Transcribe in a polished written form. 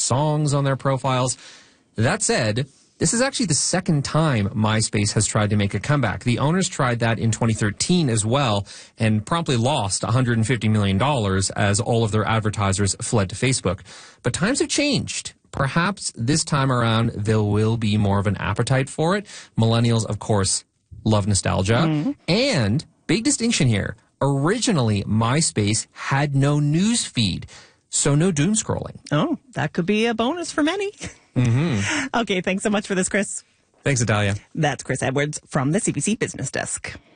songs on their profiles. That said, this is actually the second time MySpace has tried to make a comeback. The owners tried that in 2013 as well and promptly lost $150 million as all of their advertisers fled to Facebook. But times have changed. Perhaps this time around, there will be more of an appetite for it. Millennials, of course, love nostalgia. And big distinction here. Originally, MySpace had no news feed, so no doom scrolling. Oh, that could be a bonus for many. Okay, thanks so much for this, Chris. Thanks, Natalia. That's Chris Edwards from the CBC Business Desk.